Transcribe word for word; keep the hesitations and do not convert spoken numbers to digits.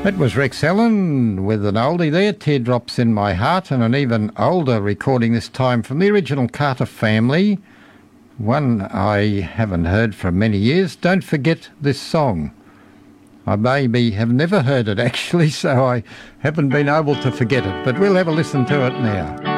That was Rex Allen with an oldie there, Teardrops in My Heart, and an even older recording this time from the original Carter Family, one I haven't heard for many years. Don't Forget This Song. I maybe have never heard it actually, so I haven't been able to forget it, but we'll have a listen to it now.